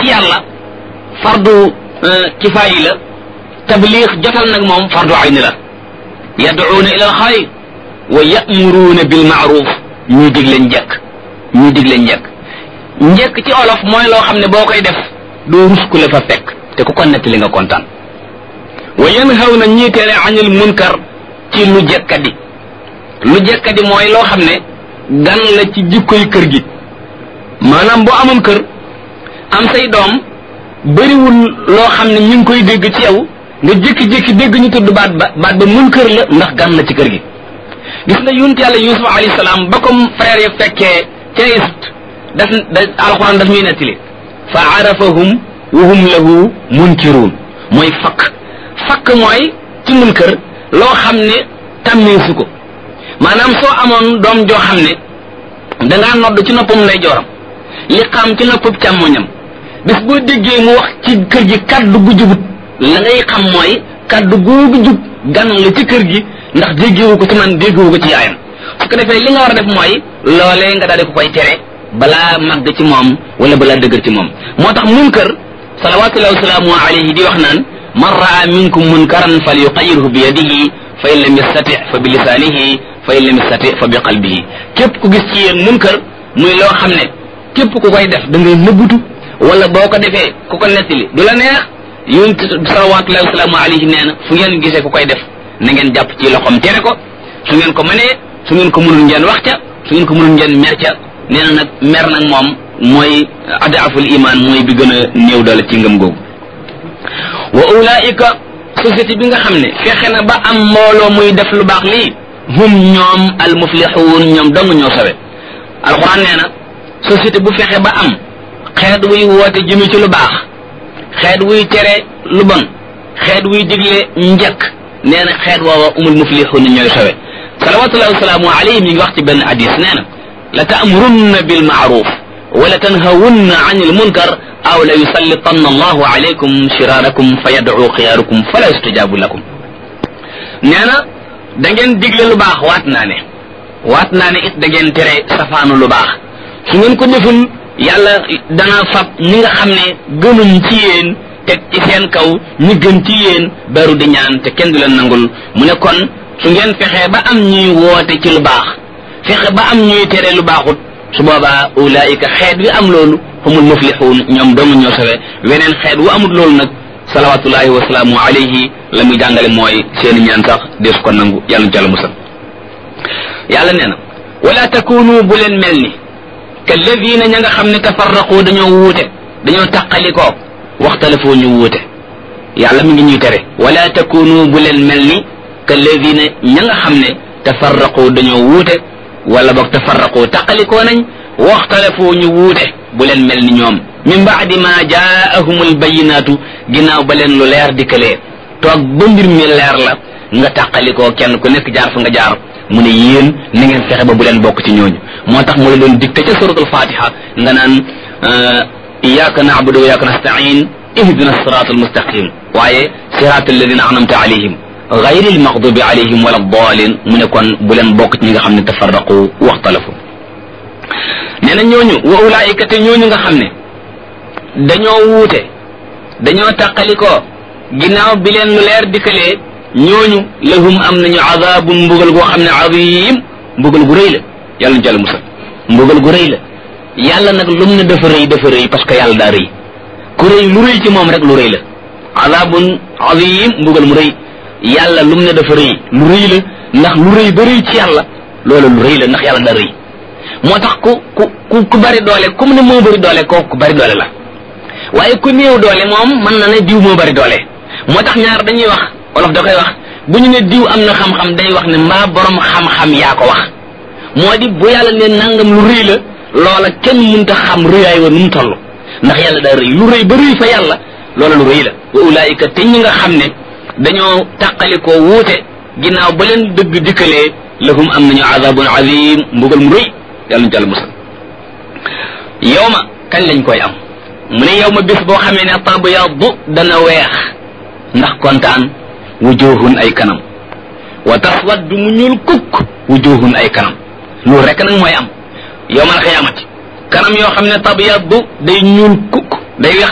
ci yàlla fardu kifaayi la tabliix jotal nag moom fardu ayni la yad'uuna ila al xayr wa ya'muruuna bil ma'ruf ñuy digle njekk njekk ci olof mooy loo xam ne boo koy def doo rus ku la fa fekk te ku ko nettali nga kontaan wa yanhawna ñii tere anil munkar ci lu jekkadi mooy loo xam ne gan la ci jikkoy kër gi maanaam boo amoon kër am say doom bëriwul loo xam ne ñu ngi koy dégg ci yow nga jékki-jékki dégg ñu tudd baat ba munkar la ndax gan la ci kër gi gis nga yonent yàlla Yuusuf alayhi salaam ba comme frère ya fekkee ca Égypte alxuraan daf ñuy nettali fa arafahum wa hum lahu munkiruun mooy fakk mooy ci munkar loo xam ne tàmmeesu ko maanaam soo amoon doom joo xam ne dangaa nodd ci noppam lay jooram li xam ci noppam càmmoñam bis boo déggee mu wax ci kër gi kaddu gu jubut la ngay xam mooy kaddu googu jub gan la ci kër gi ndax déggewu ko ci man déggewu ko ci yaayam su ko defee li nga war a def mooy loolee nga daal di ko koy tere balaa màgg ci moom wala balaa dëgër ci moom moo tax munkar salawatullahi wasalaamu alayhi di wax naan man raa minkum munkaran falyuqayyirhu bi yadihi fa in lam yastati fa bi lisaanihi fa in lam yastati fa bi qalbihi képp ku gis ci yéen munkar muy loo xam ne képp ku koy def da ngay nëbbutu wala boo ko defee ku ko nettali du la neex yonent salawatullahi wasalaamu alayhi nee na fu ngeen gisee ku koy def na ngeen jàpp ci loxoom tere ko su ngeen ko mënee su ngeen ko mënul ngeen wax ca su ngeen ko mënul ngeen mer ca nee na nag mer nag moom mooy adaaful iman mooy bi gën a néew doole ci ngëm googu wa ulaika société bi nga xam ne fexe na ba am mbooloo muy def lu baax lii hum ñoom al muflixuun ñoom dong ñoo sawe alquran nee na société bu fexe ba am xeet wuy woote jëmi ci lu baax xeet wuy tere lu bon xeet wuy digle njëkk nee na xeet woowa umul muflixuun ñooy sawe salawatullahi wasalaamu alayhi mi ngi wax ci benn hadis nee na la ta'murunna bil ma'ruf wa la tanhawunna 'anil munkar aw la yusallitanna allahu alaykum shirarakum fa yad'u xiyaarakum fala yustajabu lakum nee na da ngeen digle lu baax waat naa ne it da ngeen tere safaanu lu baax su ngeen ko deful yàlla dana fab ñi nga xam ne gënuñ ci yéen teg ci seen kaw ñi gën ci yéen baru di ñaan te kenn du leen nangul mu ne kon su ngeen fexee ba am ñuy woote ci lu baax fexe ba am ñuy tere lu baaxut su boobaa ulaayika xeet wi am loolu humul muflixuun ñoom dong ñoo sawe weneen xeet wu amul loolu nag salawatullahi wasalaamu alayhi la muy jàngale mooy seeni ñaan sax dees ko nangu yàlla ñu ci yàlla musal yàlla nee na wala takunu bu leen mel ni kalladina ña nga xam ne tafarraqu dañoo wuute dañoo taqalikoo waxtalafoo ñu wuute yàlla mi ngi ñuy tere wala takunu bu leen mel ni kalladina ña nga xam ne tafarraqu dañoo wuute wala boog tafarraqu taqalikoo nañ waxtalafoo ñu wuute bu leen mel ni ñoom min baadi ma jaahumul bayinaatu ginnaaw ba leen lu leer dikkalee toog ba mbir mi leer la nga taqalikoo kenn ku nekk jaar fa nga jaar mu ne yéen na ngeen fexe ba bu leen bokk ci ñooñu moo tax mu la doon dicté ca suratul fatiha nga naan iyyaka na'budu wa iyyaka nasta'in ihdina siratal mustaqim waaye siratal ladina an'amta alayhim ghayril maghdubi alayhim wala ddaalin mu ne kon bu leen bokk ci ñi nga xam ne tafarraqu waxtalafu nee na ñooñu wa ulaa'ika te ñooñu nga xam ne dañoo wuute dañoo tàqalikoo ginnaaw bi leen lu leer dikkalee ñooñu lahum am nañu azabun mbugal goo xam ne azim mbugal gu rëy la yàlla ñu jàll musal mbugal gu rëy la yàlla nag lum ne dafa rëy parce que yàlla daa rëy ku rëy lu rëy ci moom rek lu rëy la azabun azim mbugal mu rëy yàlla lum ne dafa rëy lu rëy la ndax lu rëy ba rëy ci yàlla loolu lu rëy la ndax yàlla daa rëy moo tax ku bari doole comme ne moo bari doole kooku ku bari doole la waaye ku néew doole moom mën na ne diw moo bari doole moo tax ñaar dañuy wax wolof da koy wax bu ñu ne diw am na xam-xam day wax ne mbaa borom xam-xam yaa ko wax moo di bu yàlla ne nangam lu rëy la loola kenn mënta xam rëyaay wa nu mu toll ndax yàlla daa rëy lu rëy ba rëy fa yàlla loola lu rëy la wa ulaayika te ñi nga xam ne dañoo tàqalikoo wuute ginnaaw ba leen dëgg dikkalee lahum am nañu azabun azim mbugal mu rëy yàlla ñu jàll musal yow ma kañ lañ koy am mu ne yow ma bis boo xamee ne tabyaddu dana weex ndax kontaan wujuhun ay kanam wa taswaddu mu ñuul kukk wujuhun ay kanam loolu rek nag mooy am yawmal xiyaamati kanam yoo xam ne tabyaddu day ñuul kukk day weex